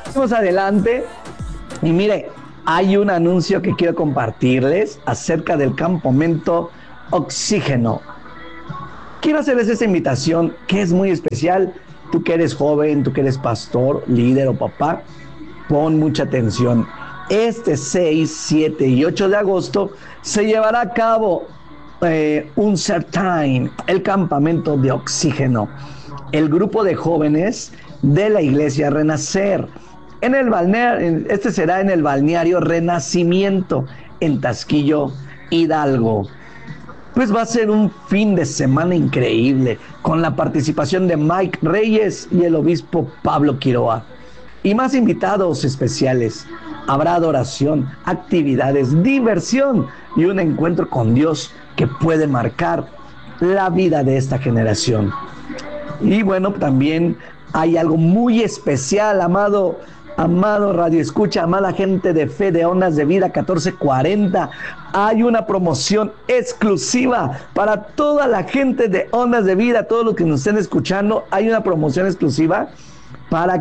Vamos adelante y mire, hay un anuncio que quiero compartirles acerca del campamento Oxígeno. Quiero hacerles esta invitación que es muy especial. Tú que eres joven, tú que eres pastor, líder o papá, pon mucha atención. Este 6, 7 y 8 de agosto se llevará a cabo un Certain, el campamento de Oxígeno. El grupo de jóvenes de la iglesia Renacer. En el balneario, este será en el balneario Renacimiento, en Tasquillo, Hidalgo. Pues va a ser un fin de semana increíble, con la participación de Mike Reyes y el obispo Pablo Quiroa. Y más invitados especiales. Habrá adoración, actividades, diversión y un encuentro con Dios que puede marcar la vida de esta generación. Y bueno, también hay algo muy especial, amado Radio Escucha, amada gente de fe de Ondas de Vida 1440. Hay una promoción exclusiva para toda la gente de Ondas de Vida, todos los que nos estén escuchando. Hay una promoción exclusiva para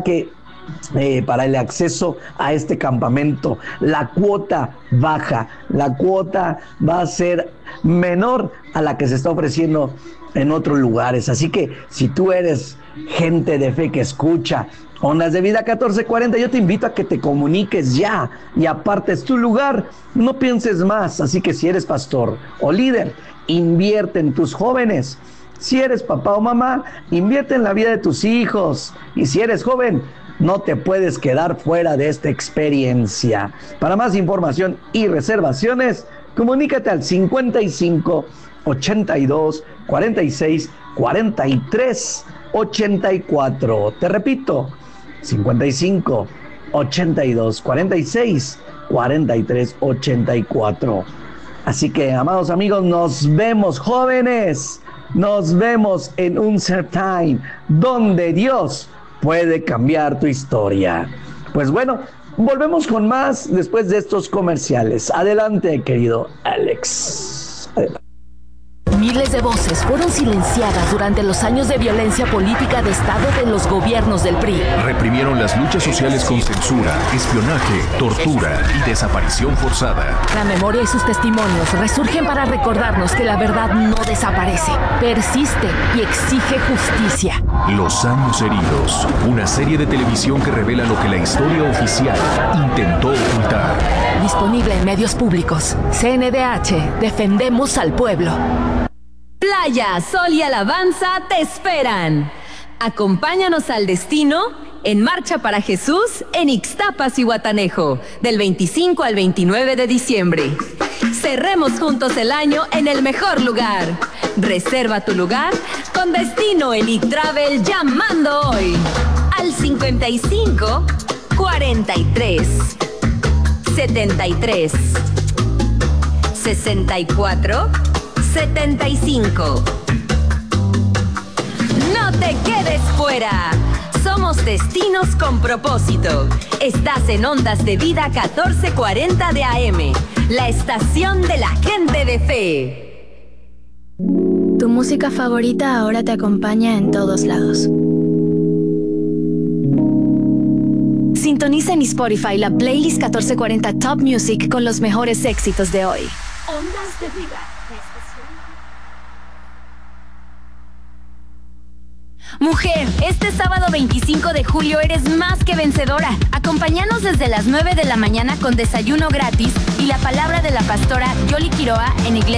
el acceso a este campamento. La cuota baja, la cuota va a ser menor a la que se está ofreciendo en otros lugares. Así que si tú eres gente de fe que escucha Ondas de Vida 1440, yo te invito a que te comuniques ya y apartes tu lugar. No pienses más. Así que si eres pastor o líder, invierte en tus jóvenes. Si eres papá o mamá, invierte en la vida de tus hijos. Y si eres joven, no te puedes quedar fuera de esta experiencia. Para más información y reservaciones, comunícate al 55 82 46 43 84. Te repito, 55 82 46 43 84. Así que, amados amigos, nos vemos, jóvenes. Nos vemos en un Certain donde Dios puede cambiar tu historia. Pues bueno, volvemos con más después de estos comerciales. Adelante, querido Alex. Adelante. Miles de voces fueron silenciadas durante los años de violencia política de Estado de los gobiernos del PRI. Reprimieron las luchas sociales con censura, espionaje, tortura y desaparición forzada. La memoria y sus testimonios resurgen para recordarnos que la verdad no desaparece, persiste y exige justicia. Los años heridos, una serie de televisión que revela lo que la historia oficial intentó ocultar. Disponible en medios públicos. CNDH, defendemos al pueblo. Playa, sol y alabanza te esperan. Acompáñanos al destino en Marcha para Jesús en Ixtapas y Guatanejo, del 25 al 29 de diciembre. Cerremos juntos el año en el mejor lugar. Reserva tu lugar con destino en iTravel llamando hoy al 55 43 73 64 75. No te quedes fuera. Somos destinos con propósito. Estás en Ondas de Vida 1440 de AM, la estación de la gente de fe. Tu música favorita ahora te acompaña en todos lados. Sintoniza en Spotify la playlist 1440 Top Music con los mejores éxitos de hoy. Ondas de Vida. Mujer, este sábado 25 de julio eres más que vencedora. Acompáñanos desde las 9 de la mañana con desayuno gratis y la palabra de la pastora Yoli Quiroa en Iglesia